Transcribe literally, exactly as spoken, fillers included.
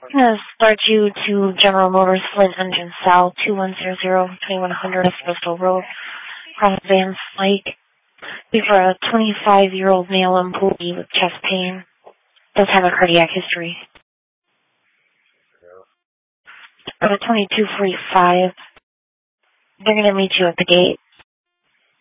I'm going to start you to General Motors Flint Engine South, two one zero zero, twenty-one hundred Bristol Road, Cross Van Lake. Be for a twenty-five-year-old male employee with chest pain. Does have a cardiac history. For a twenty-two forty-five, they're going to meet you at the gate.